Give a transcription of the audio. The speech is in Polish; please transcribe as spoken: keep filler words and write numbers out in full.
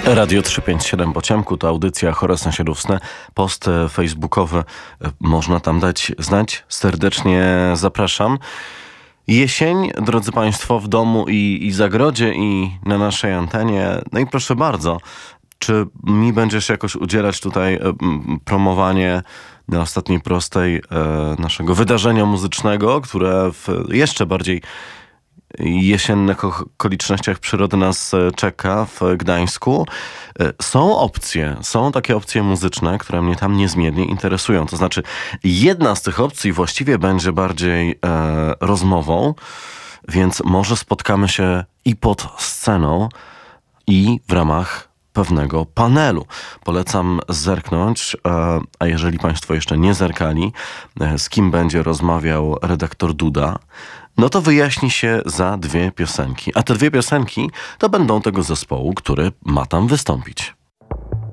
Radio trzysta pięćdziesiąt siedem po ciemku to audycja Chore Sąsiadów Sny. Post facebookowy można tam dać znać. Serdecznie zapraszam. Jesień, drodzy Państwo, w domu i, i zagrodzie i na naszej antenie. No i proszę bardzo, czy mi będziesz jakoś udzielać tutaj e, promowanie na ostatniej prostej e, naszego wydarzenia muzycznego, które w jeszcze bardziej jesiennych okolicznościach przyrody nas czeka w Gdańsku. Są opcje, są takie opcje muzyczne, które mnie tam niezmiernie interesują. To znaczy, jedna z tych opcji właściwie będzie bardziej e, rozmową, więc może spotkamy się i pod sceną, i w ramach pewnego panelu. Polecam zerknąć, e, a jeżeli Państwo jeszcze nie zerkali, e, z kim będzie rozmawiał redaktor Duda, no to wyjaśni się za dwie piosenki. A te dwie piosenki to będą tego zespołu, który ma tam wystąpić.